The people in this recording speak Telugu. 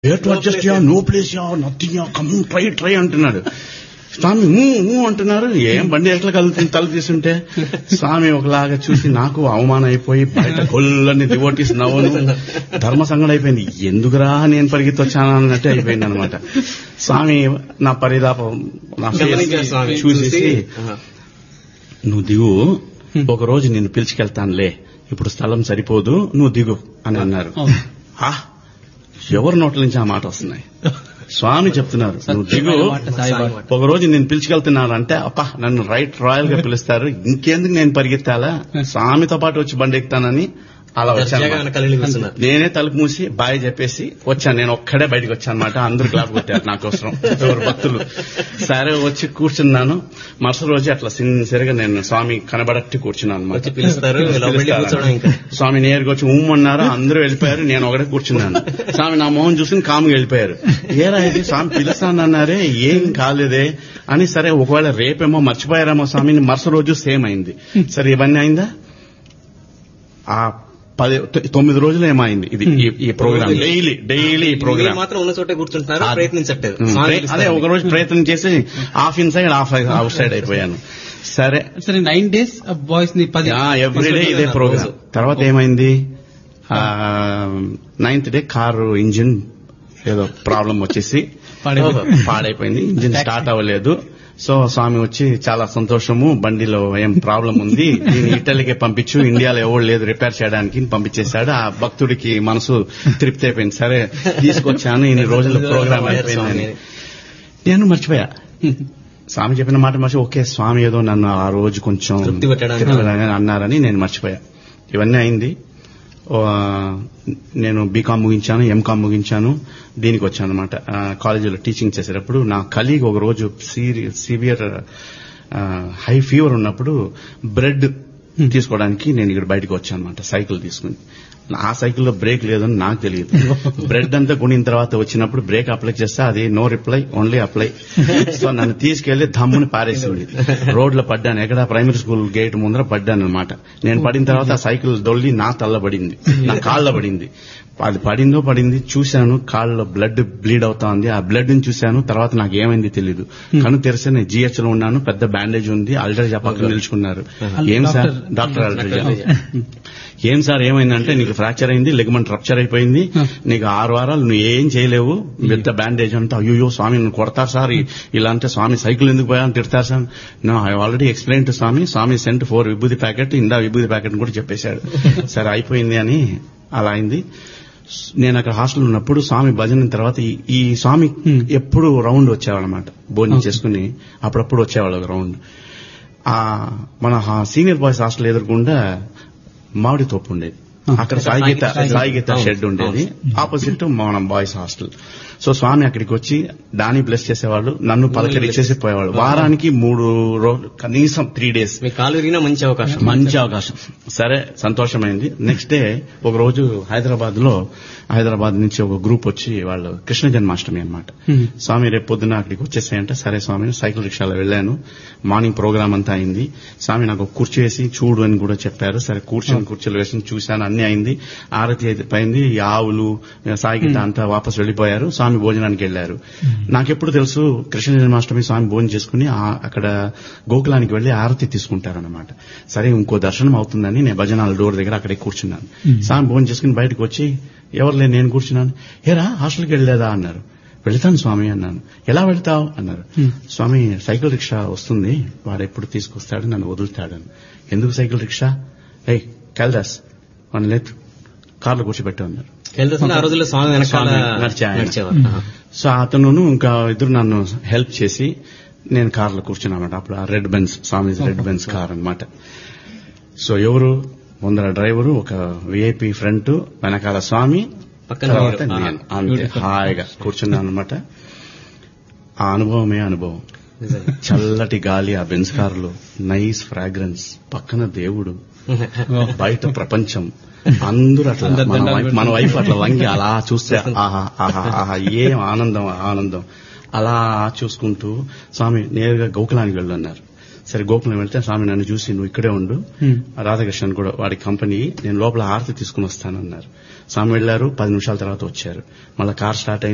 No place nothing come try అంటున్నాడు. స్వామి అంటున్నారు. ఏం బండి ఎట్లా కలుగుతుంది తల తీసుంటే. స్వామి ఒకలాగా చూసి నాకు అవమానం అయిపోయి బయట కొల్లని డివోటీస్ నవ్వును ధర్మ సంగడం అయిపోయింది. ఎందుకురా నేను పరిగెత్తొచ్చాను అన్నట్టు అయిపోయింది అనమాట. స్వామి నా పరిదాపం చూసేసి నువ్వు దిగు, ఒకరోజు నిన్ను పిలిచికెళ్తానులే, ఇప్పుడు స్థలం సరిపోదు, నువ్వు దిగు అని అన్నారు. ఎవరి నోట్ల నుంచి ఆ మాట వస్తున్నాయి? స్వామి చెప్తున్నారు నువ్వు దిగు, ఒకరోజు నేను పిలిచికెళ్తున్నాను అంటే అప్ప నన్ను రాయల్ గా పిలుస్తారు, ఇంకెందుకు నేను పరిగెత్తాలా, స్వామితో పాటు వచ్చి బండి ఎక్కుతానని అలా వచ్చాను. నేనే తలుపు మూసి బాయ్ చెప్పేసి వచ్చాను. నేను ఒక్కడే బయటకు వచ్చాను అనమాట. అందరూ క్లాప్ కొట్టారు నా కోసం, ఎవరు భక్తులు. సరే వచ్చి కూర్చున్నాను. మరుసటి రోజు అట్లా సిన్సియర్గా నేను స్వామి కనబడట్టి కూర్చున్నాను అనమాట. స్వామి నేరుగా వచ్చి అన్నారు, అందరూ వెళ్ళిపోయారు, నేను ఒకటే కూర్చున్నాను. స్వామి నా మోహన్ చూసి కాముగా వెళ్ళిపోయారు. ఏరా ఇది స్వామి పిలుస్తానన్నారే ఏం కాలేదే అని. సరే ఒకవేళ రేపేమో మర్చిపోయారేమో స్వామిని. మరుసటి రోజు సేమ్ అయింది. సరే ఇవన్నీ అయిందా? ఆ 9 రోజులు ఏమైంది ఇది ఈ ప్రోగ్రామ్. డైలీ ఈ ప్రోగ్రామ్ మాత్రం ఉన్న చోటే కూర్చుంటున్నారు, ప్రయత్నించట్లేదు. అదే ఒక రోజు ప్రయత్నం చేసి half inside half out side అయిపోయాను. సరే 9 days బాయ్స్ ని ఎవ్రీడే ఇదే ప్రోగ్రామ్. తర్వాత ఏమైంది, 9th డే కారు ఇంజిన్ ఏదో ప్రాబ్లం వచ్చేసి పాడైపోయింది, ఇంజిన్ స్టార్ట్ అవ్వలేదు. సో స్వామి వచ్చి చాలా సంతోషము, బండిలో ఏం ప్రాబ్లం ఉంది, దీన్ని ఇటలీకి పంపించు, ఇండియాలో ఎవరు లేదు రిపేర్ చేయడానికి పంపించేశాడు. ఆ భక్తుడికి మనసు తృప్తి అయిపోయింది. సరే తీసుకొచ్చాను, ఇన్ని రోజుల ప్రోగ్రామ్ అయిపోయిందని నేను మర్చిపోయా. స్వామి చెప్పిన మాట మర్చి ఓకే స్వామి ఏదో నన్ను ఆ రోజు కొంచెం అన్నారని నేను మర్చిపోయా. ఇవన్నీ అయింది. నేను బీకామ్ ముగించాను, ఎంకామ్ ముగించాను, దీనికి వచ్చాను అనమాట. కాలేజీలో టీచింగ్ చేసేటప్పుడు నా కలీగ్ ఒక రోజు సివియర్ హై ఫీవర్ ఉన్నప్పుడు బ్రెడ్ తీసుకోవడానికి నేను ఇక్కడ బయటకు వచ్చాను అనమాట, సైకిల్ తీసుకుని. ఆ సైకిల్లో బ్రేక్ లేదని నాకు తెలియదు. బ్రెడ్ అంతా కొనిన తర్వాత వచ్చినప్పుడు బ్రేక్ అప్లై చేస్తే అది no reply only apply. So నన్ను తీసుకెళ్లి ధమ్ముని పారేసింది. రోడ్లో పడ్డాను, ఎక్కడ ప్రైమరీ స్కూల్ గేట్ ముందర పడ్డాను అనమాట. నేను పడిన తర్వాత ఆ సైకిల్ దొల్లి నా తల్ల పడింది, నా కాళ్ళ పడింది. అది పడింది చూశాను, కాళ్ళలో బ్లడ్ బ్లీడ్ అవుతా ఉంది. ఆ బ్లడ్ ని చూశాను. తర్వాత నాకు ఏమైంది తెలియదు. కను తెరిస్తే నేను GH లో ఉన్నాను, పెద్ద బ్యాండేజ్ ఉంది, అల్ట్రాజా పక్కన నిలుచుకున్నారు. ఏం సార్? డాక్టర్ అల్ట్రాజా. ఏం సార్ ఏమైందంటే నీకు ఫ్రాక్చర్ అయింది, లిగమెంట్ రప్చర్ అయిపోయింది, నీకు 6 వారాలు నువ్వు ఏం చేయలేవు, పెద్ద బ్యాండేజ్ అంటే. అయ్యో స్వామి నన్ను కొడతారు సార్ ఇలా అంటే. స్వామి సైకిల్ ఎందుకు పోయా అని తిడతారు sir. No I already explain to Swamy cent 4 విభూతి ప్యాకెట్, ఇందా విభూతి ప్యాకెట్ కూడా చెప్పేశాడు. సరే అయిపోయింది అని అలా అయింది. నేను అక్కడ హాస్టల్ ఉన్నప్పుడు స్వామి భజన తర్వాత ఈ స్వామి ఎప్పుడు రౌండ్ వచ్చేవాళ్ళు అనమాట, భోజనం చేసుకుని అప్పుడప్పుడు వచ్చేవాళ్ళు ఒక రౌండ్. మన సీనియర్ బాయ్స్ హాస్టల్ ఎదురుకుండా మామిడి తోపు ఉండేది, అక్కడ సాయిగీత షెడ్ ఉండేది, ఆపోజిట్ మన బాయ్స్ హాస్టల్. సో స్వామి అక్కడికి వచ్చి దాన్ని బ్లెస్ చేసేవాళ్ళు, నన్ను పలకరించేసి పోయేవాళ్ళు. వారానికి 3 రోజులు కనీసం 3 days. మంచి అవకాశం. సరే సంతోషమైంది. నెక్స్ట్ డే ఒక రోజు హైదరాబాద్ నుంచి ఒక గ్రూప్ వచ్చి వాళ్ళు కృష్ణ జన్మాష్టమి అనమాట. స్వామి రేపు పొద్దున అక్కడికి వచ్చేసాయంటే సరే స్వామి సైకిల్ రిక్షాలో వెళ్ళాను. మార్నింగ్ ప్రోగ్రామ్ అంతా అయింది. స్వామి నాకు కుర్చీ వేసి చూడు అని కూడా చెప్పారు. సరే కుర్చీలు వేసి చూశాను, అన్ని అయింది. ఆరతి అయిపోయింది, ఆవులు సాయిగీత అంతా వాపస్ వెళ్లిపోయారు. స్వామి భోజనానికి వెళ్లారు. నాకెప్పుడు తెలుసు కృష్ణ జన్మాష్టమి స్వామి భోజనం చేసుకుని అక్కడ గోకులానికి వెళ్లి ఆరతి తీసుకుంటారనమాట. సరే ఇంకో దర్శనం అవుతుందని నేను భజనాల డోర్ దగ్గర అక్కడే కూర్చున్నాను. స్వామి భోజనం చేసుకుని బయటకు వచ్చి ఎవరు లేదు నేను కూర్చున్నాను. ఏరా హాస్టల్కి వెళ్ళలేదా అన్నారు. వెళ్తాను స్వామి అన్నాను. ఎలా వెళ్తావు అన్నారు. స్వామి సైకిల్ రిక్షా వస్తుంది, వాడు ఎప్పుడు తీసుకొస్తాడు, నన్ను వదులుతాడని. ఎందుకు cycle rickshaw? Kailash one let కార్లో కూర్చోబెట్టా ఉన్నారు. సో అతను ఇంకా ఇద్దరు నన్ను హెల్ప్ చేసి నేను కార్లో కూర్చున్నాను. అప్పుడు ఆ రెడ్ బెన్స్, స్వామి రెడ్ బెన్స్ కార్ అనమాట. సో ఎవరు ముందర డ్రైవరు, ఒక విఐపి ఫ్రంట్, వెనకాల స్వామి, తర్వాత నేను అంతే హాయిగా కూర్చున్నాను అనమాట. ఆ అనుభవమే అనుభవం. చల్లటి గాలి ఆ బెన్స్ కారులో, నైస్ ఫ్రాగ్రెన్స్, పక్కన దేవుడు, బయట ప్రపంచం, అందరూ అట్లా మన వైపు అట్లా వంగి అలా చూస్తే ఆహా ఏం ఆనందం. అలా చూసుకుంటూ స్వామి నేరుగా గోకులానికి వెళ్ళన్నారు. సరే గోకులం వెళ్తే స్వామి నన్ను చూసి నువ్వు ఇక్కడే ఉండు, రాధాకృష్ణన్ కూడా వాడి కంపెనీ, నేను లోపల హారతి తీసుకుని వస్తానన్నారు. స్వామి వెళ్లారు. 10 నిమిషాల తర్వాత వచ్చారు. మళ్ళీ కార్ స్టార్ట్ అయింది.